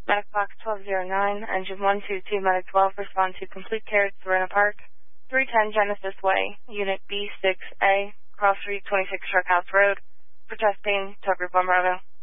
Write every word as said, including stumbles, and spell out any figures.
Medic Box twelve oh nine, Engine one two two, Medic twelve, respond to complete care at Serena Park, three ten Genesis Way, Unit B six A, Cross Street twenty-six Shark House Road, for chest pain, Tucker Plum Bravo.